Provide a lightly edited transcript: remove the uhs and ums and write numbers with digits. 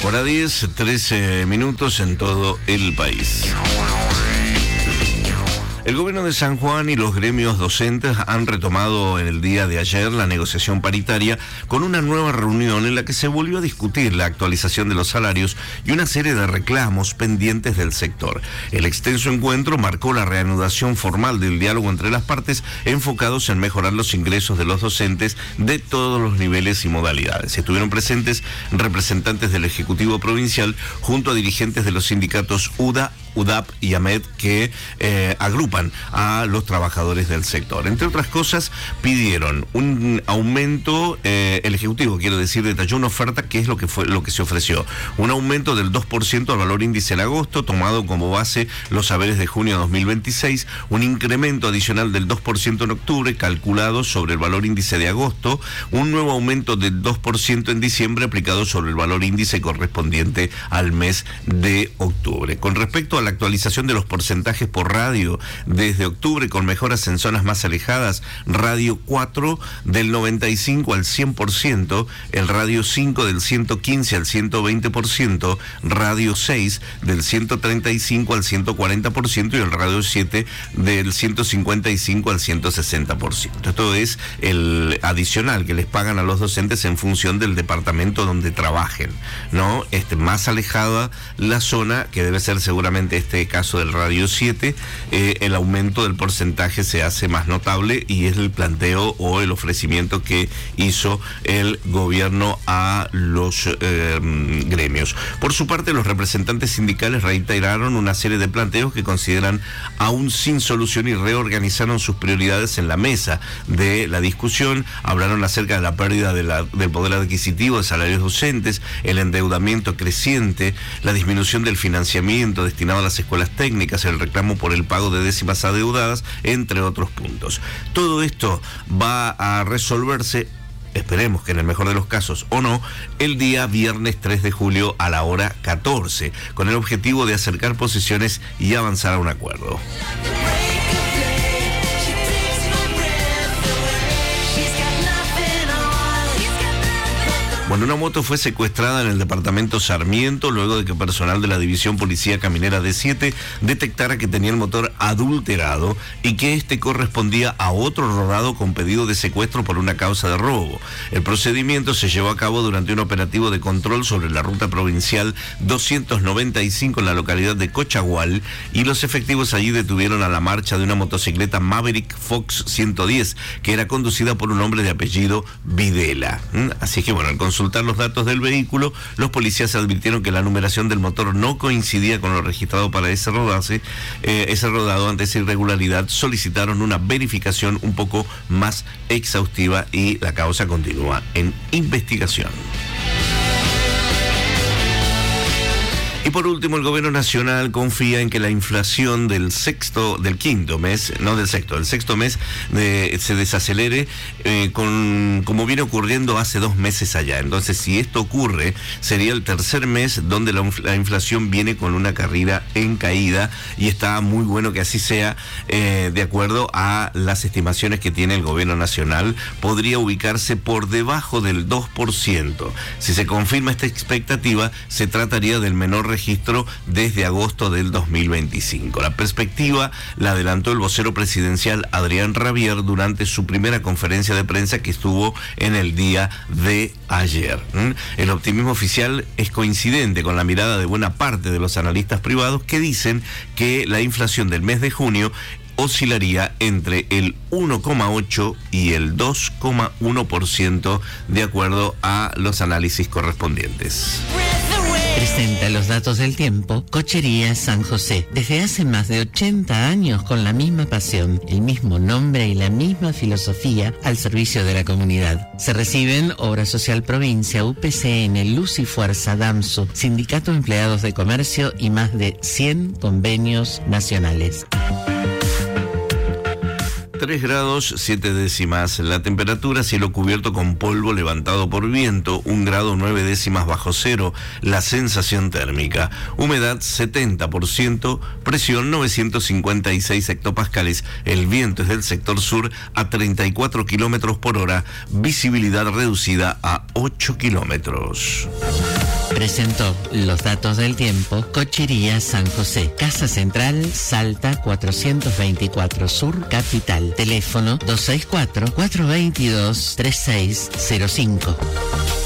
Hora 10, 13 minutos en todo el país. El gobierno de San Juan y los gremios docentes han retomado en el día de ayer la negociación paritaria con una nueva reunión en la que se volvió a discutir la actualización de los salarios y una serie de reclamos pendientes del sector. El extenso encuentro marcó la reanudación formal del diálogo entre las partes enfocados en mejorar los ingresos de los docentes de todos los niveles y modalidades. Estuvieron presentes representantes del Ejecutivo Provincial junto a dirigentes de los sindicatos UDA, UDAP y AMED que agrupan a los trabajadores del sector. Entre otras cosas, pidieron un aumento, el Ejecutivo, quiero decir, detalló una oferta que es lo que se ofreció. Un aumento del 2% al valor índice en agosto, tomado como base los saberes de junio de 2026, un incremento adicional del 2% en octubre, calculado sobre el valor índice de agosto, un nuevo aumento del 2% en diciembre, aplicado sobre el valor índice correspondiente al mes de octubre. Con respecto a la actualización de los porcentajes por radio desde octubre, con mejoras en zonas más alejadas, radio 4 del 95 al 100%, el radio 5 del 115 al 120%, radio 6 del 135 al 140% y el radio 7 del 155 al 160%. Esto es el adicional que les pagan a los docentes en función del departamento donde trabajen, ¿no? Más alejada la zona, que debe ser seguramente este caso del radio 7, el aumento del porcentaje se hace más notable y es el planteo o el ofrecimiento que hizo el gobierno a los gremios. Por su parte, los representantes sindicales reiteraron una serie de planteos que consideran aún sin solución y reorganizaron sus prioridades en la mesa de la discusión. Hablaron acerca de la pérdida del poder adquisitivo de salarios docentes, el endeudamiento creciente, la disminución del financiamiento destinado a las escuelas técnicas, el reclamo por el pago de décimas adeudadas, entre otros puntos. Todo esto va a resolverse, esperemos que en el mejor de los casos o no, el día viernes 3 de julio a la hora 14, con el objetivo de acercar posiciones y avanzar a un acuerdo. Bueno, una moto fue secuestrada en el departamento Sarmiento luego de que personal de la División Policía Caminera D7 detectara que tenía el motor adulterado y que este correspondía a otro rodado con pedido de secuestro por una causa de robo. El procedimiento se llevó a cabo durante un operativo de control sobre la ruta provincial 295 en la localidad de Cochagual, y los efectivos allí detuvieron a la marcha de una motocicleta Maverick Fox 110 que era conducida por un hombre de apellido Videla. Así que bueno, al consultar los datos del vehículo, los policías advirtieron que la numeración del motor no coincidía con lo registrado para ese rodado. Ante esa irregularidad solicitaron una verificación un poco más exhaustiva y la causa continúa en investigación. Y por último, el gobierno nacional confía en que la inflación del sexto mes se desacelere como viene ocurriendo hace 2 meses allá. Entonces, si esto ocurre, sería el tercer mes donde la inflación viene con una carrera en caída, y está muy bueno que así sea. De acuerdo a las estimaciones que tiene el gobierno nacional, podría ubicarse por debajo del 2%. Si se confirma esta expectativa, se trataría del menor registro desde agosto del 2025. La perspectiva la adelantó el vocero presidencial Adrián Rabier durante su primera conferencia de prensa que estuvo en el día de ayer. El optimismo oficial es coincidente con la mirada de buena parte de los analistas privados, que dicen que la inflación del mes de junio oscilaría entre el 1,8 y el 2,1% de acuerdo a los análisis correspondientes. Presenta los datos del tiempo Cochería San José. Desde hace más de 80 años, con la misma pasión, el mismo nombre y la misma filosofía al servicio de la comunidad. Se reciben Obra Social Provincia, UPCN, Luz y Fuerza, DAMSO, Sindicato de Empleados de Comercio y más de 100 convenios nacionales. 3 grados 7 décimas la temperatura, cielo cubierto con polvo levantado por viento, 1 grado 9 décimas bajo cero la sensación térmica, humedad 70%, presión 956 hectopascales, el viento es del sector sur a 34 kilómetros por hora, visibilidad reducida a 8 kilómetros. Presentó Los Datos del Tiempo, Cochería San José, Casa Central, Salta 424 Sur, Capital. Teléfono 264-422-3605.